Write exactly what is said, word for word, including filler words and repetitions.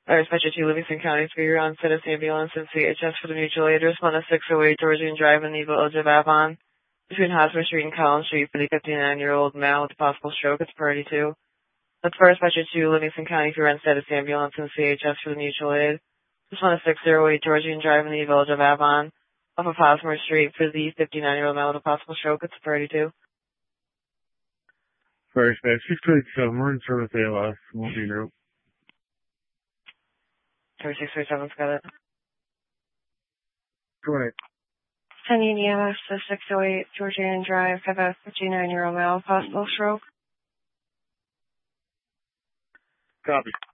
Or Dispatcher two, Livingston County, three, on status ambulance and C H S for the mutual aid. Respond to six oh eight Georgian Drive in the village of Avon, between Hosmer Street and Collins Street, for the fifty-nine-year-old male with a possible stroke. It's priority two. That's for Dispatcher two, Livingston County, three, on status ambulance and C H S for the mutual aid. Respond to six oh eight Georgian Drive in the village of Avon, off of Hosmer Street, for the fifty-nine-year-old male with a possible stroke. It's priority two. First, six two eight seven, we're in service A L S, won't be group. thirty-six thirty-seven's got it. Correct. ten E M S to six oh eight Georgian Drive, have a fifty-nine-year-old male with possible stroke. Copy.